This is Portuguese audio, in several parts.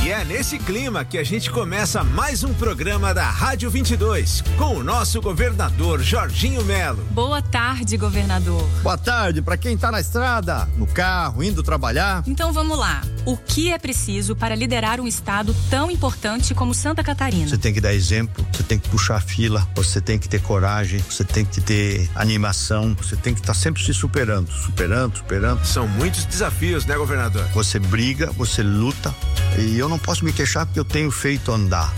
E é nesse clima que a gente começa mais um programa da Rádio 22, com o nosso governador Jorginho Melo. Boa tarde, governador. Boa tarde para quem tá na estrada, no carro, indo trabalhar. Então vamos lá. O que é preciso para liderar um estado tão importante como Santa Catarina? Você tem que dar exemplo, você tem que puxar a fila, você tem que ter coragem, você tem que ter animação, você tem que estar sempre se superando. São muitos desafios, né, governador? Você briga, você luta, e eu não posso me queixar porque eu tenho feito andar.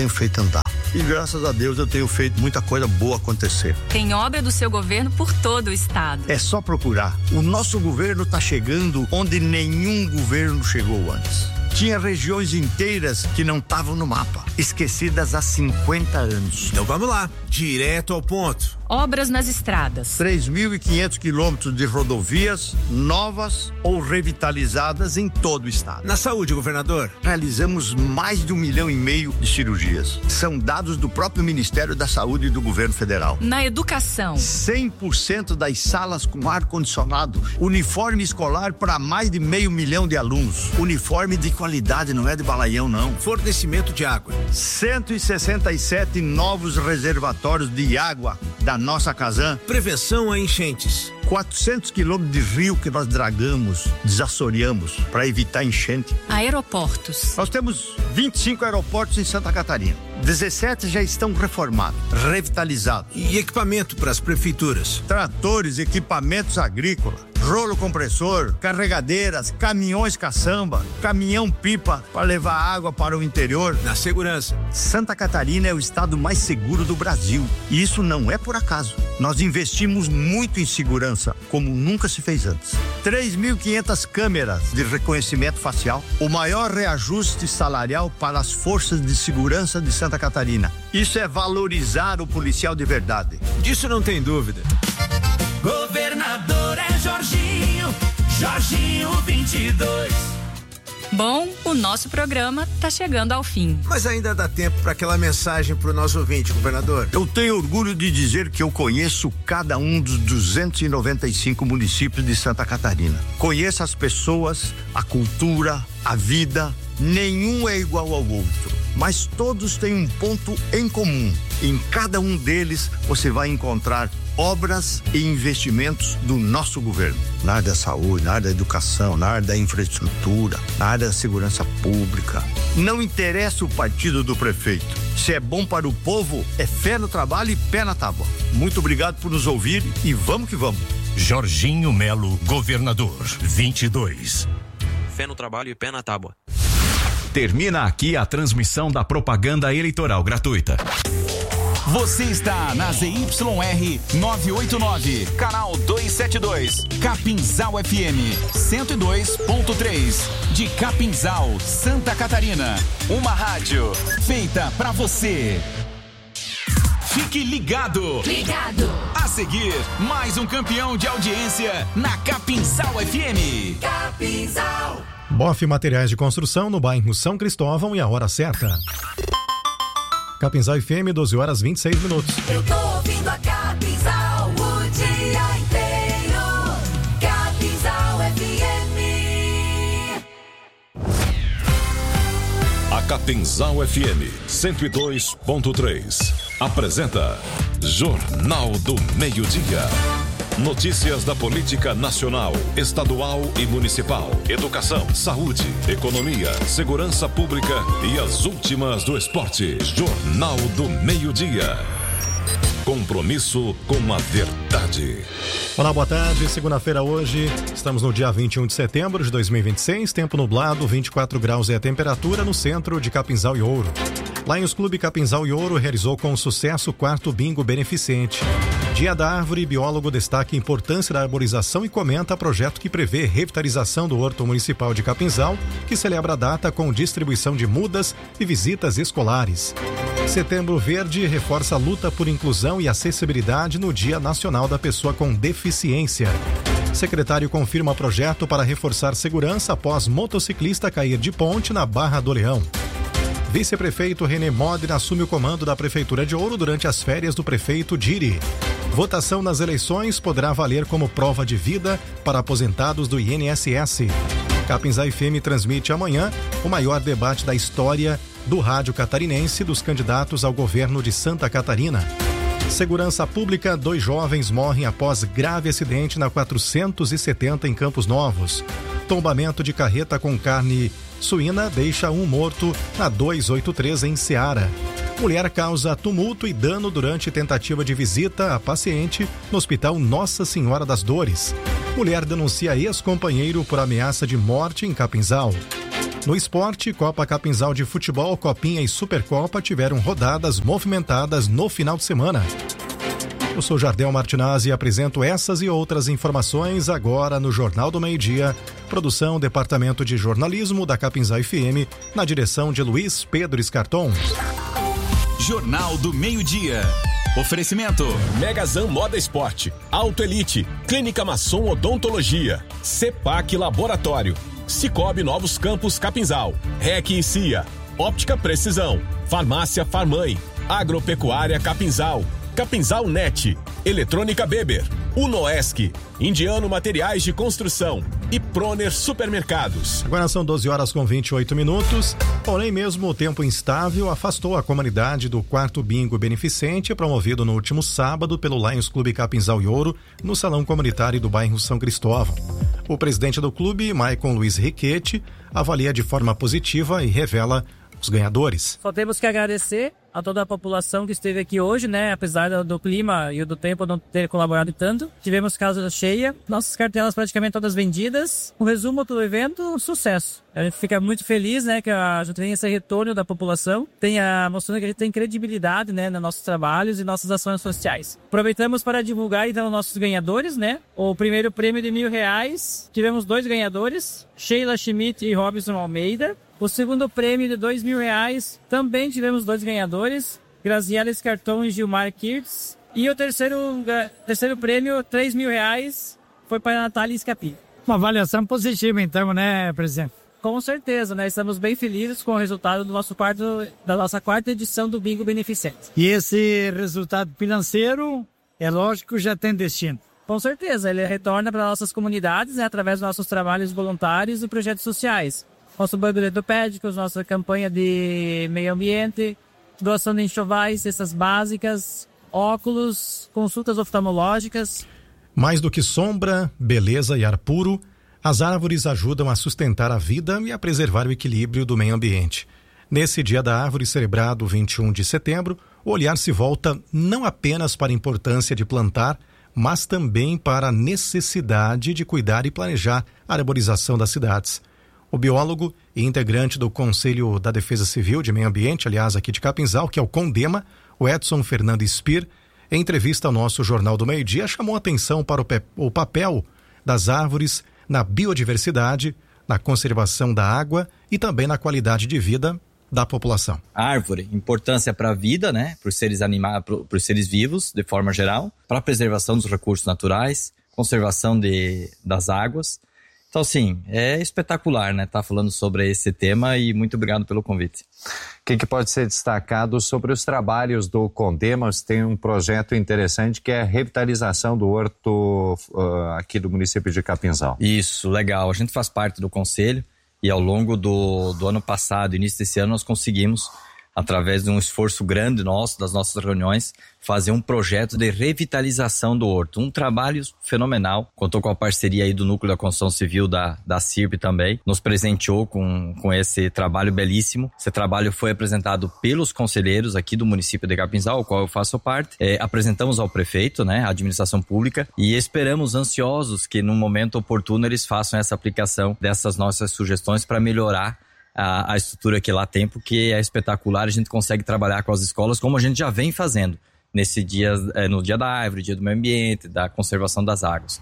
E graças a Deus eu tenho feito muita coisa boa acontecer. Tem obra do seu governo por todo o estado. É só procurar. O nosso governo está chegando onde nenhum governo chegou antes. Tinha regiões inteiras que não estavam no mapa, esquecidas há 50 anos. Então vamos lá, direto ao ponto. Obras nas estradas. 3.500 quilômetros de rodovias novas ou revitalizadas em todo o estado. Na saúde, governador? Realizamos mais de 1,5 milhão de cirurgias. São dados do próprio Ministério da Saúde e do governo federal. Na educação. 100% das salas com ar-condicionado. Uniforme escolar para mais de 500 mil de alunos. Uniforme de qualidade, não é de balaião, não. Fornecimento de água. 167 novos reservatórios de água da nossa Casan. Prevenção a enchentes. 400 quilômetros de rio que nós dragamos, desassoreamos para evitar enchente. Aeroportos. Nós temos 25 aeroportos em Santa Catarina. 17 já estão reformados, revitalizados. E equipamento para as prefeituras? Tratores, equipamentos agrícolas, rolo compressor, carregadeiras, caminhões caçamba, caminhão-pipa para levar água para o interior. Na segurança. Santa Catarina é o estado mais seguro do Brasil. E isso não é por acaso. Nós investimos muito em segurança, como nunca se fez antes. 3.500 câmeras de reconhecimento facial. O maior reajuste salarial para as forças de segurança de Santa Catarina. Isso é valorizar o policial de verdade. Disso não tem dúvida. Governador é Jorginho 22. Bom, o nosso programa tá chegando ao fim. Mas ainda dá tempo para aquela mensagem pro nosso ouvinte, governador. Eu tenho orgulho de dizer que eu conheço cada um dos 295 municípios de Santa Catarina. Conheço as pessoas, a cultura, a vida. Nenhum é igual ao outro, mas todos têm um ponto em comum. Em cada um deles você vai encontrar obras e investimentos do nosso governo. Na área da saúde, na área da educação, na área da infraestrutura, na área da segurança pública. Não interessa o partido do prefeito. Se é bom para o povo, é fé no trabalho e pé na tábua. Muito obrigado por nos ouvir e vamos que vamos. Jorginho Melo, governador 22. Fé no trabalho e pé na tábua. Termina aqui a transmissão da propaganda eleitoral gratuita. Você está na ZYR 989, canal 272, Capinzal FM 102.3, de Capinzal, Santa Catarina. Uma rádio feita pra você. Fique ligado. A seguir, mais um campeão de audiência na Capinzal FM. Capinzal. Boff Materiais de Construção, no bairro São Cristóvão, e a hora certa. Capinzal FM, 12h26. Eu tô ouvindo a Capinzal o dia inteiro. Capinzal FM. A Capinzal FM 102.3 apresenta Jornal do Meio-Dia. Notícias da política nacional, estadual e municipal, educação, saúde, economia, segurança pública e as últimas do esporte. Jornal do Meio-Dia. Compromisso com a verdade. Olá, boa tarde. Segunda-feira hoje, estamos no dia 21 de setembro de 2026, tempo nublado, 24 graus é a temperatura no centro de Capinzal e Ouro. Lions Clube Capinzal e Ouro realizou com sucesso o 4º bingo beneficente. Dia da Árvore, biólogo destaca a importância da arborização e comenta projeto que prevê revitalização do Horto Municipal de Capinzal, que celebra a data com distribuição de mudas e visitas escolares. Setembro Verde reforça a luta por inclusão e acessibilidade no Dia Nacional da Pessoa com Deficiência. Secretário confirma projeto para reforçar segurança após motociclista cair de ponte na Barra do Leão. Vice-prefeito René Modena assume o comando da Prefeitura de Ouro durante as férias do prefeito Diri. Votação nas eleições poderá valer como prova de vida para aposentados do INSS. Capinzal FM transmite amanhã o maior debate da história do rádio catarinense dos candidatos ao governo de Santa Catarina. Segurança Pública, 2 jovens morrem após grave acidente na 470 em Campos Novos. Tombamento de carreta com carne suína deixa 1 morto na 283 em Ceará. Mulher causa tumulto e dano durante tentativa de visita a paciente no Hospital Nossa Senhora das Dores. Mulher denuncia ex-companheiro por ameaça de morte em Capinzal. No esporte, Copa Capinzal de Futebol, Copinha e Supercopa tiveram rodadas movimentadas no final de semana. Eu sou Jardel Martinazzi e apresento essas e outras informações agora no Jornal do Meio-Dia. Produção, Departamento de Jornalismo da Capinzal FM, na direção de Luiz Pedro Escarton. Jornal do Meio-Dia. Oferecimento: Megazan Moda Esporte, Auto Elite, Clínica Masson Odontologia, Cepac Laboratório, Cicobi Novos Campos Capinzal, REC e CIA, Óptica Precisão, Farmácia Farmãe, Agropecuária Capinzal, Capinzal Net, Eletrônica Beber, Unoesc, Indiano Materiais de Construção e Proner Supermercados. Agora são 12h28. Porém, mesmo o tempo instável afastou a comunidade do 4º Bingo Beneficente, promovido no último sábado pelo Lions Clube Capinzal e Ouro, no Salão Comunitário do bairro São Cristóvão. O presidente do clube, Maicon Luiz Riquetti, avalia de forma positiva e revela os ganhadores. Só temos que agradecer a toda a população que esteve aqui hoje, né? Apesar do clima e do tempo não ter colaborado tanto. Tivemos casa cheia, nossas cartelas praticamente todas vendidas. Um resumo do evento, um sucesso. A gente fica muito feliz, né? Que a gente tem esse retorno da população, mostrando que a gente tem credibilidade, né? Nos nossos trabalhos e nossas ações sociais. Aproveitamos para divulgar, então, nossos ganhadores, né? O primeiro prêmio de R$1.000, tivemos 2 ganhadores, Sheila Schmidt e Robson Almeida. O segundo prêmio de R$2.000, também tivemos 2 ganhadores, Graziela Escarton e Gilmar Kirtz. E o terceiro prêmio, R$3.000, foi para a Natália Escapi. Uma avaliação positiva, então, né, presidente? Com certeza, né? Estamos bem felizes com o resultado da nossa 4ª edição do Bingo Beneficente. E esse resultado financeiro, é lógico, já tem destino. Com certeza, ele retorna para nossas comunidades, né, através dos nossos trabalhos voluntários e projetos sociais. Nosso banco de ortopédicos, nossa campanha de meio ambiente, doação de enxovais, cestas básicas, óculos, consultas oftalmológicas. Mais do que sombra, beleza e ar puro, as árvores ajudam a sustentar a vida e a preservar o equilíbrio do meio ambiente. Nesse Dia da Árvore, celebrado 21 de setembro, o olhar se volta não apenas para a importância de plantar, mas também para a necessidade de cuidar e planejar a arborização das cidades. O biólogo e integrante do Conselho da Defesa Civil de Meio Ambiente, aliás, aqui de Capinzal, que é o CONDEMA, o Edson Fernando Spir, em entrevista ao nosso Jornal do Meio-Dia, chamou atenção para o papel das árvores na biodiversidade, na conservação da água e também na qualidade de vida da população. A árvore, importância para a vida, né, para os seres animais, para os seres vivos, de forma geral, para a preservação dos recursos naturais, conservação das águas. Então, sim, é espetacular, né? Tá falando sobre esse tema e muito obrigado pelo convite. O que pode ser destacado sobre os trabalhos do CONDEMA? Tem um projeto interessante que é a revitalização do horto aqui do município de Capinzal. Isso, legal. A gente faz parte do conselho e ao longo do ano passado, início desse ano, nós conseguimos, através de um esforço grande nosso, das nossas reuniões, fazer um projeto de revitalização do horto. Um trabalho fenomenal. Contou com a parceria aí do Núcleo da Construção Civil da CIRP também. Nos presenteou com esse trabalho belíssimo. Esse trabalho foi apresentado pelos conselheiros aqui do município de Capinzal, ao qual eu faço parte. Apresentamos ao prefeito, né, a administração pública, e esperamos ansiosos que num momento oportuno eles façam essa aplicação dessas nossas sugestões para melhorar a estrutura que lá tem, porque é espetacular. A gente consegue trabalhar com as escolas como a gente já vem fazendo nesse dia, no Dia da Árvore, Dia do Meio Ambiente, da conservação das águas.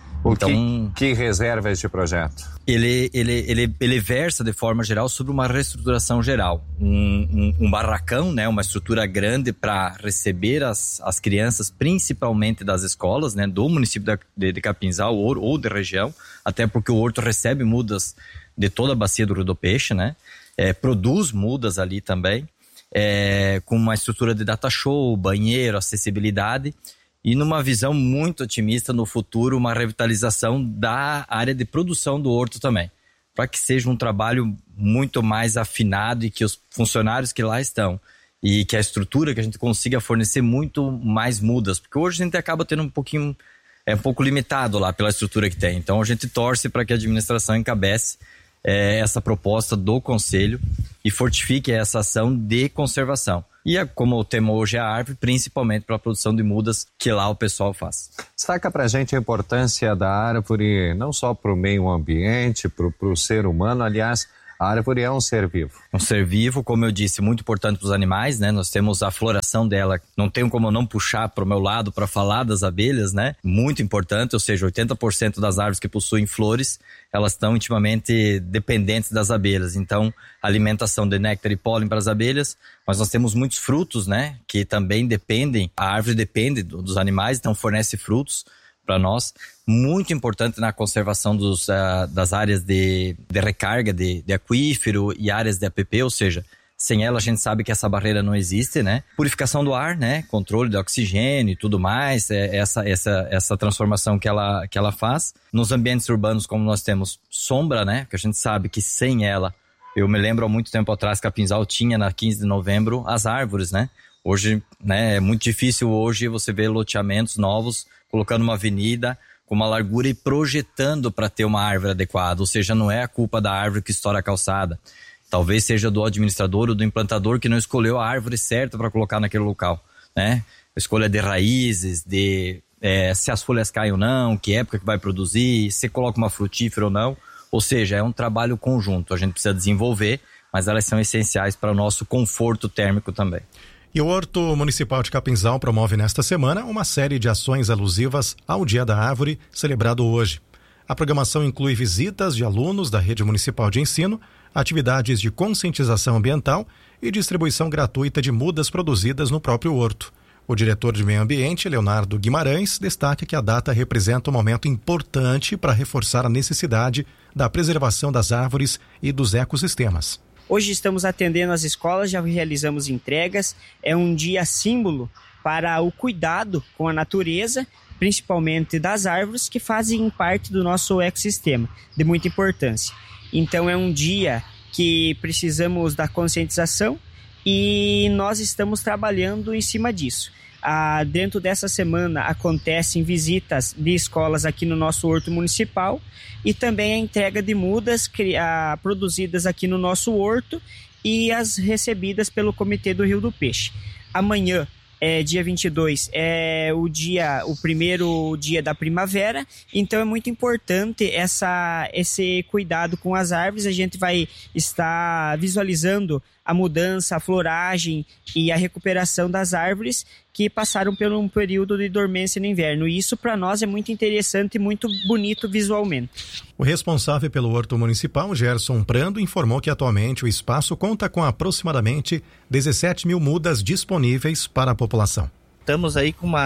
Então, que reserva este projeto? Ele versa de forma geral sobre uma reestruturação geral, um barracão, né, uma estrutura grande para receber as crianças, principalmente das escolas, né, do município de Capinzal ou da região, até porque o horto recebe mudas de toda a bacia do Rio do Peixe, né? Produz mudas ali também, com uma estrutura de data show, banheiro, acessibilidade, e numa visão muito otimista no futuro, uma revitalização da área de produção do horto também. para que seja um trabalho muito mais afinado e que os funcionários que lá estão e que a estrutura que a gente consiga fornecer muito mais mudas, porque hoje a gente acaba tendo um pouco limitado lá pela estrutura que tem. Então a gente torce para que a administração encabece essa proposta do Conselho e fortifique essa ação de conservação. E como o tema hoje é a árvore, principalmente para a produção de mudas que lá o pessoal faz. Destaca para a gente a importância da árvore, não só para o meio ambiente, para o ser humano. Aliás, a árvore é um ser vivo. Um ser vivo, como eu disse, muito importante para os animais, né? Nós temos a floração dela, não tenho como não puxar para o meu lado para falar das abelhas, né? Muito importante, ou seja, 80% das árvores que possuem flores, elas estão intimamente dependentes das abelhas. Então, alimentação de néctar e pólen para as abelhas, mas nós temos muitos frutos, né? Que também dependem, a árvore depende dos animais, então fornece frutos para nós, muito importante na conservação das áreas de recarga de aquífero e áreas de APP, ou seja, sem ela a gente sabe que essa barreira não existe, né? Purificação do ar, né? Controle de oxigênio e tudo mais, essa transformação que ela faz. Nos ambientes urbanos, como nós temos sombra, né? Que a gente sabe que sem ela, eu me lembro há muito tempo atrás, Capinzal tinha na 15 de novembro as árvores, né? Hoje, né, é muito difícil hoje você ver loteamentos novos colocando uma avenida com uma largura e projetando para ter uma árvore adequada. Ou seja, não é a culpa da árvore que estoura a calçada. Talvez seja do administrador ou do implantador que não escolheu a árvore certa para colocar naquele local, né? A escolha de raízes, se as folhas caem ou não, que época que vai produzir, se coloca uma frutífera ou não. Ou seja, é um trabalho conjunto. A gente precisa desenvolver, mas elas são essenciais para o nosso conforto térmico também. E o Horto Municipal de Capinzal promove nesta semana uma série de ações alusivas ao Dia da Árvore, celebrado hoje. A programação inclui visitas de alunos da Rede Municipal de Ensino, atividades de conscientização ambiental e distribuição gratuita de mudas produzidas no próprio horto. O diretor de Meio Ambiente, Leonardo Guimarães, destaca que a data representa um momento importante para reforçar a necessidade da preservação das árvores e dos ecossistemas. Hoje estamos atendendo as escolas, já realizamos entregas, é um dia símbolo para o cuidado com a natureza, principalmente das árvores que fazem parte do nosso ecossistema, de muita importância. Então é um dia que precisamos da conscientização e nós estamos trabalhando em cima disso. Dentro dessa semana acontecem visitas de escolas aqui no nosso horto municipal e também a entrega de mudas produzidas aqui no nosso horto e as recebidas pelo Comitê do Rio do Peixe. Amanhã, dia 22, é o primeiro dia da primavera, então é muito importante esse cuidado com as árvores. A gente vai estar visualizando a mudança, a floragem e a recuperação das árvores que passaram por um período de dormência no inverno. E isso para nós é muito interessante e muito bonito visualmente. O responsável pelo Horto Municipal, Gerson Prando, informou que atualmente o espaço conta com aproximadamente 17 mil mudas disponíveis para a população. Estamos aí com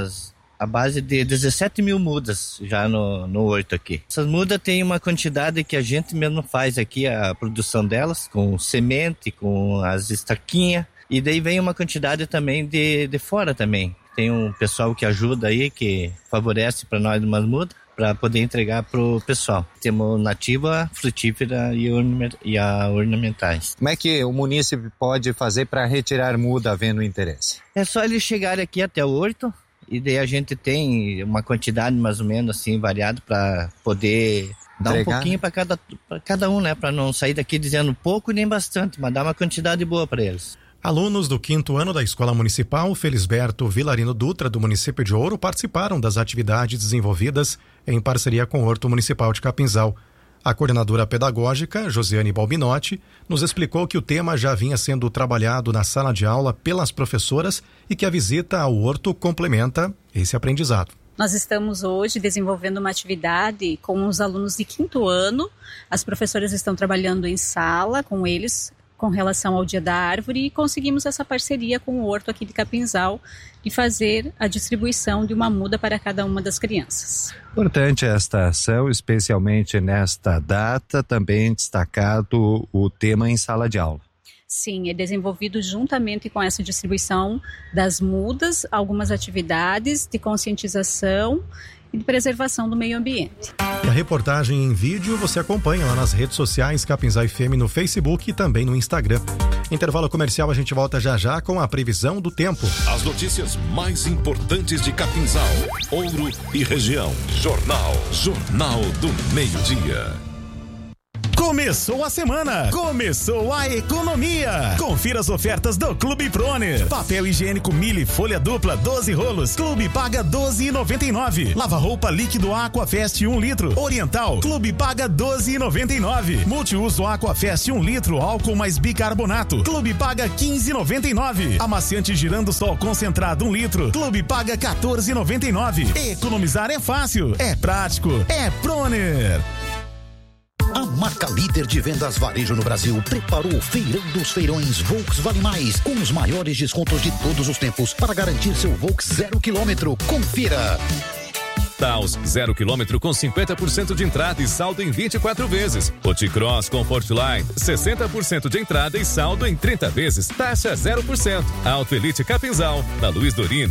a base de 17 mil mudas já no horto aqui. Essas mudas têm uma quantidade que a gente mesmo faz aqui, a produção delas, com semente, com as estaquinhas. E daí vem uma quantidade também de fora também. Tem um pessoal que ajuda aí, que favorece para nós umas mudas, para poder entregar pro pessoal. Temos nativa, frutífera e a ornamentais. Como é que o munícipe pode fazer para retirar muda havendo interesse? É só eles chegarem aqui até o horto, e daí a gente tem uma quantidade mais ou menos assim variada para poder dar um pouquinho para cada um, né? Para não sair daqui dizendo pouco nem bastante, mas dar uma quantidade boa para eles. Alunos do 5º ano da Escola Municipal Felisberto Vilarino Dutra, do município de Ouro, participaram das atividades desenvolvidas em parceria com o Horto Municipal de Capinzal. A coordenadora pedagógica, Josiane Balbinotti, nos explicou que o tema já vinha sendo trabalhado na sala de aula pelas professoras e que a visita ao horto complementa esse aprendizado. Nós estamos hoje desenvolvendo uma atividade com os alunos de 5º ano. As professoras estão trabalhando em sala com eles com relação ao Dia da Árvore e conseguimos essa parceria com o Horto aqui de Capinzal de fazer a distribuição de uma muda para cada uma das crianças. Importante esta ação, especialmente nesta data, também destacado o tema em sala de aula. Sim, é desenvolvido juntamente com essa distribuição das mudas, algumas atividades de conscientização e de preservação do meio ambiente. A reportagem em vídeo você acompanha lá nas redes sociais Capinzal FM no Facebook e também no Instagram. Intervalo comercial, a gente volta já com a previsão do tempo. As notícias mais importantes de Capinzal, Ouro e região. Jornal do Meio-Dia. Começou a semana, começou a economia. Confira as ofertas do Clube Proner. Papel higiênico Mille folha dupla 12 rolos, Clube paga R$12,99. Lava-roupa líquido Aquafest 1 litro, Oriental, Clube paga R$12,99. Multiuso Aquafest 1 litro, álcool mais bicarbonato, Clube paga R$15,99. Amaciante Girando-Sol concentrado 1 litro, Clube paga R$14,99. Economizar é fácil, é prático, é Proner. A marca líder de vendas varejo no Brasil preparou o Feirão dos Feirões Volks Vale Mais, com os maiores descontos de todos os tempos para garantir seu Volks 0 km. Confira! Taos 0 km com 50% de entrada e saldo em 24 vezes. Oticross Comfortline 60% de entrada e saldo em 30 vezes. Taxa 0%. Auto Elite Capinzal na Luiz Dorini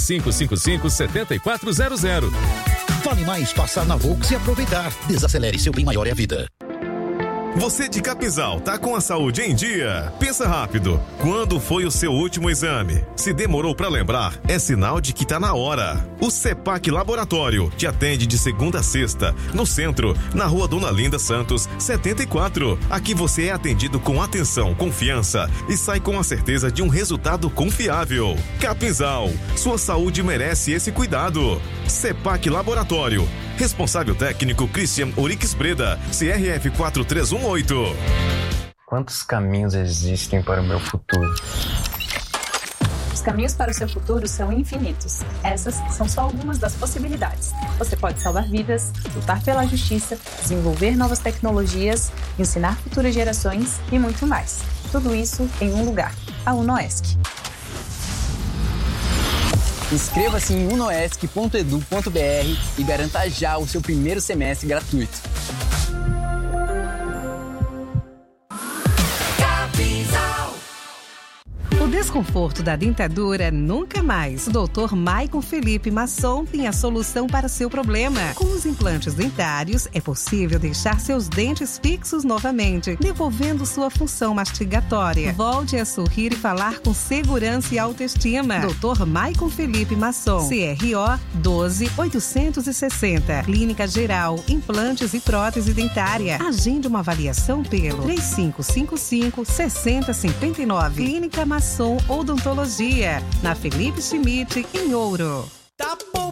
3555-7400. Vale mais passar na Volks e aproveitar. Desacelere, seu bem maior é a vida. Você de Capinzal tá com a saúde em dia? Pensa rápido. Quando foi o seu último exame? Se demorou pra lembrar, é sinal de que tá na hora. O CEPAC Laboratório te atende de segunda a sexta, no centro, na Rua Dona Linda Santos, 74. Aqui você é atendido com atenção, confiança e sai com a certeza de um resultado confiável. Capinzal, sua saúde merece esse cuidado. CEPAC Laboratório. Responsável técnico Christian Urix Breda, CRF 4318. Quantos caminhos existem para o meu futuro? Os caminhos para o seu futuro são infinitos. Essas são só algumas das possibilidades. Você pode salvar vidas, lutar pela justiça, desenvolver novas tecnologias, ensinar futuras gerações e muito mais. Tudo isso em um lugar, a UNOESC. Inscreva-se em unoesc.edu.br e garanta já o seu primeiro semestre gratuito. O desconforto da dentadura nunca mais. O Dr. Maicon Felipe Masson tem a solução para o seu problema. Com os implantes dentários, é possível deixar seus dentes fixos novamente, devolvendo sua função mastigatória. Volte a sorrir e falar com segurança e autoestima. Dr. Maicon Felipe Masson, CRO 12860. Clínica Geral, implantes e prótese dentária. Agende uma avaliação pelo 3555-6059. Clínica Masson Odontologia, na Felipe Schmidt, em Ouro. Tá bom